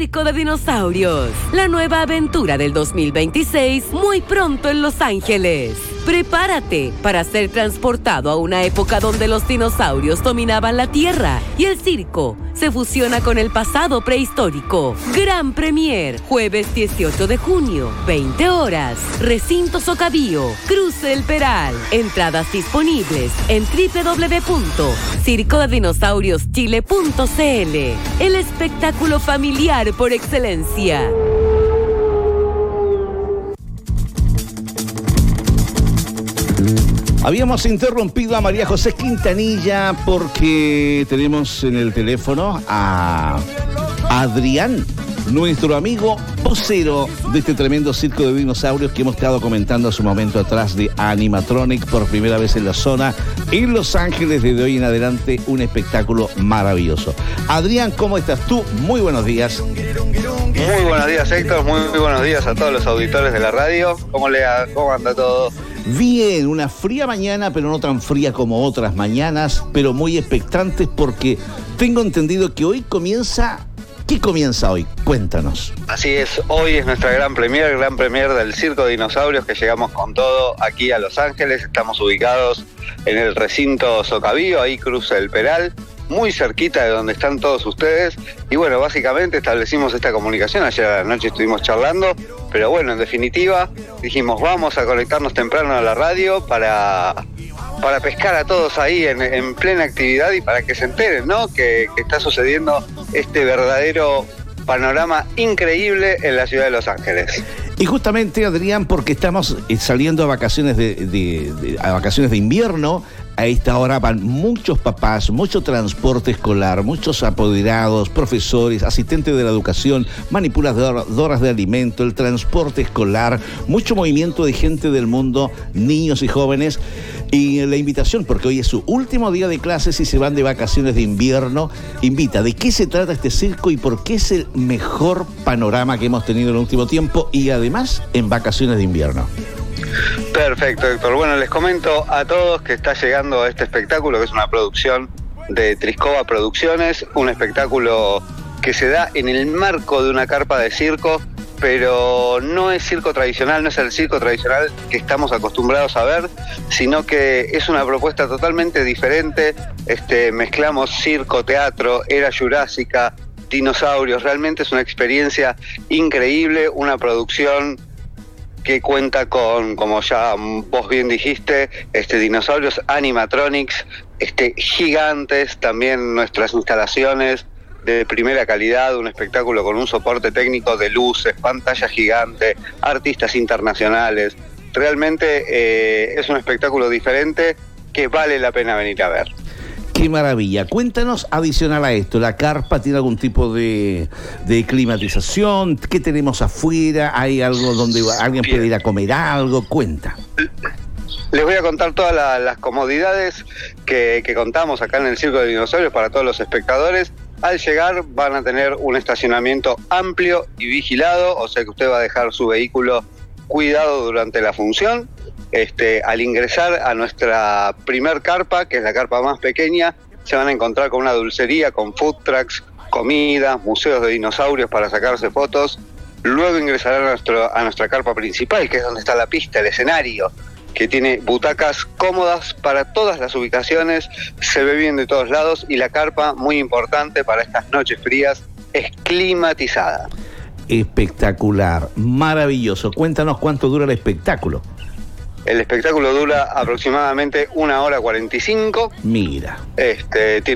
Circo de Dinosaurios. La nueva aventura del 2026 muy pronto en Los Ángeles. Prepárate para ser transportado a una época donde los dinosaurios dominaban la Tierra y el circo se fusiona con el pasado prehistórico. Gran Premier, jueves 18 de junio, 20 horas. Recinto Socabío, Cruce El Peral. Entradas disponibles en www.circodedinosaurioschile.cl. El espectáculo familiar por excelencia. Habíamos interrumpido a María José Quintanilla porque tenemos en el teléfono a Adrián, nuestro amigo vocero de este tremendo circo de dinosaurios que hemos estado comentando hace un momento atrás de Animatronic, por primera vez en la zona, en Los Ángeles, desde hoy en adelante, un espectáculo maravilloso. Adrián, ¿cómo estás tú? Muy buenos días. Muy buenos días, Héctor, muy buenos días a todos los auditores de la radio. ¿Cómo anda todo? Bien, una fría mañana, pero no tan fría como otras mañanas, pero muy expectantes porque tengo entendido que hoy comienza... ¿Qué comienza hoy? Cuéntanos. Así es, hoy es nuestra gran premier del Circo de Dinosaurios, que llegamos con todo aquí a Los Ángeles. Estamos ubicados en el recinto Socabío, ahí Cruce El Peral, muy cerquita de donde están todos ustedes. Y bueno, básicamente establecimos esta comunicación. Ayer a la noche estuvimos charlando, pero bueno, en definitiva dijimos vamos a conectarnos temprano a la radio para pescar a todos ahí en plena actividad y para que se enteren, ¿no? Que está sucediendo este verdadero panorama increíble en la ciudad de Los Ángeles. Y justamente, Adrián, porque estamos saliendo a vacaciones a vacaciones de invierno. A esta hora van muchos papás, mucho transporte escolar, muchos apoderados, profesores, asistentes de la educación, manipuladoras de alimento, el transporte escolar, mucho movimiento de gente del mundo, niños y jóvenes. Y la invitación, porque hoy es su último día de clases y se van de vacaciones de invierno, invita de qué se trata este circo y por qué es el mejor panorama que hemos tenido en el último tiempo y además en vacaciones de invierno. Perfecto, Héctor. Bueno, les comento a todos que está llegando a este espectáculo, que es una producción de Triscova Producciones, un espectáculo que se da en el marco de una carpa de circo, pero no es circo tradicional, no es el circo tradicional que estamos acostumbrados a ver, sino que es una propuesta totalmente diferente. Mezclamos circo, teatro, era jurásica, dinosaurios. Realmente es una experiencia increíble, una producción que cuenta con, como ya vos bien dijiste, dinosaurios animatronics, gigantes, también nuestras instalaciones de primera calidad, un espectáculo con un soporte técnico de luces, pantalla gigante, artistas internacionales. Realmente es un espectáculo diferente que vale la pena venir a ver. ¡Qué maravilla! Cuéntanos, adicional a esto, ¿la carpa tiene algún tipo de climatización? ¿Qué tenemos afuera? ¿Hay algo donde alguien puede ir a comer algo? Cuenta. Les voy a contar todas las comodidades que contamos acá en el Circo de Dinosaurios para todos los espectadores. Al llegar van a tener un estacionamiento amplio y vigilado, o sea que usted va a dejar su vehículo cuidado durante la función. Al ingresar a nuestra primer carpa, que es la carpa más pequeña, se van a encontrar con una dulcería, con food trucks, comidas, museos de dinosaurios para sacarse fotos. Luego ingresarán a nuestra carpa principal, que es donde está la pista, el escenario, que tiene butacas cómodas para todas las ubicaciones, se ve bien de todos lados, y la carpa, muy importante para estas noches frías, es climatizada. Espectacular, maravilloso. Cuéntanos cuánto dura el espectáculo. El espectáculo dura aproximadamente 1 hora 45. Mira. Tiene